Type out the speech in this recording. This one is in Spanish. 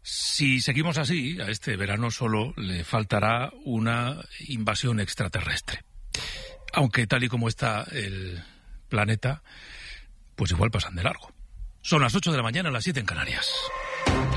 Si seguimos así, a este verano solo le faltará una invasión extraterrestre. Aunque tal y como está el planeta, pues igual pasan de largo. Son las 8 de la mañana, las 7 en Canarias.